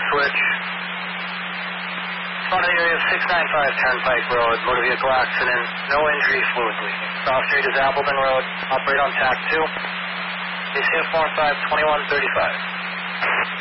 switch. Front of the area of 695 Turnpike Road, motor vehicle accident, no injury, fluid leaking. Cross Street is Appleton Road, operate on TAC 2. ACF 452135.